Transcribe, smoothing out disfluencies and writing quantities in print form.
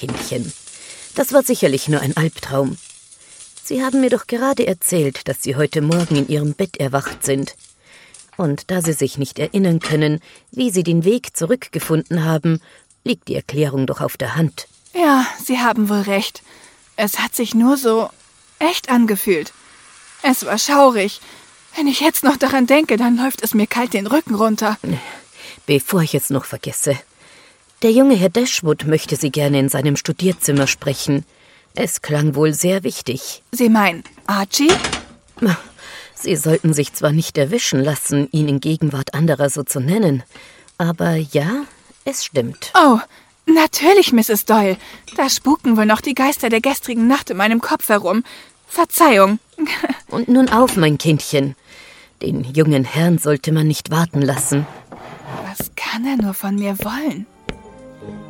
Kindchen. Das war sicherlich nur ein Albtraum. Sie haben mir doch gerade erzählt, dass Sie heute Morgen in Ihrem Bett erwacht sind. Und da Sie sich nicht erinnern können, wie Sie den Weg zurückgefunden haben, liegt die Erklärung doch auf der Hand. Ja, Sie haben wohl recht. Es hat sich nur so echt angefühlt. Es war schaurig. Wenn ich jetzt noch daran denke, dann läuft es mir kalt den Rücken runter. Bevor ich es noch vergesse. Der junge Herr Dashwood möchte Sie gerne in seinem Studierzimmer sprechen. Es klang wohl sehr wichtig. Sie meinen Archie? Sie sollten sich zwar nicht erwischen lassen, ihn in Gegenwart anderer so zu nennen, aber ja, es stimmt. Oh, natürlich, Mrs. Doyle. Da spuken wohl noch die Geister der gestrigen Nacht in meinem Kopf herum. Verzeihung. Und nun auf, mein Kindchen. Den jungen Herrn sollte man nicht warten lassen. Was kann er nur von mir wollen?